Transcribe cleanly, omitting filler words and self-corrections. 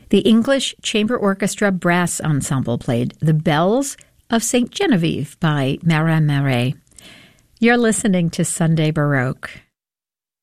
The English Chamber Orchestra Brass Ensemble played The Bells of St. Genevieve by Marin Marais. You're listening to Sunday Baroque.